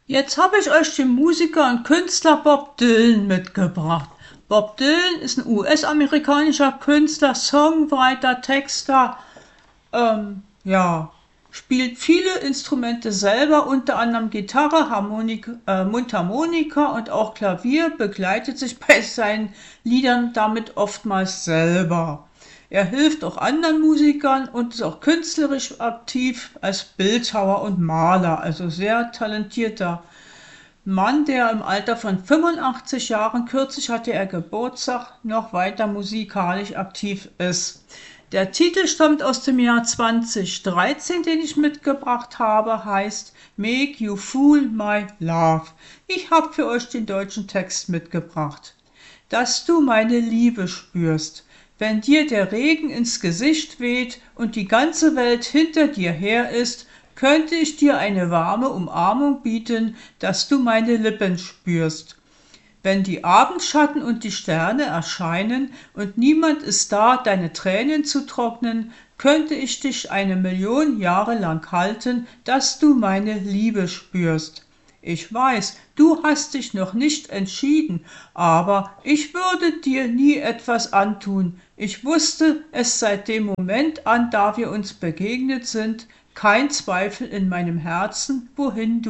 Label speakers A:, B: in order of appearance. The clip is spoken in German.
A: Jetzt habe ich euch den Musiker und Künstler Bob Dylan mitgebracht. Bob Dylan ist ein US-amerikanischer Künstler, Songwriter, Texter, ja, spielt viele Instrumente selber, unter anderem Gitarre, Mundharmonika und auch Klavier, begleitet sich bei seinen Liedern damit oftmals selber. Er hilft auch anderen Musikern und ist auch künstlerisch aktiv als Bildhauer und Maler, also sehr talentierter Mann, der im Alter von 85 Jahren, kürzlich hatte er Geburtstag, noch weiter musikalisch aktiv ist. Der Titel stammt aus dem Jahr 2013, den ich mitgebracht habe, heißt Make You Fool My Love. Ich habe für euch den deutschen Text mitgebracht. Dass du meine Liebe spürst, wenn dir der Regen ins Gesicht weht und die ganze Welt hinter dir her ist, könnte ich dir eine warme Umarmung bieten, dass du meine Lippen spürst. Wenn die Abendschatten und die Sterne erscheinen und niemand ist da, deine Tränen zu trocknen, könnte ich dich 1 Million Jahre lang halten, dass du meine Liebe spürst. Ich weiß, du hast dich noch nicht entschieden, aber ich würde dir nie etwas antun. Ich wusste es seit dem Moment an, da wir uns begegnet sind, kein Zweifel in meinem Herzen, wohin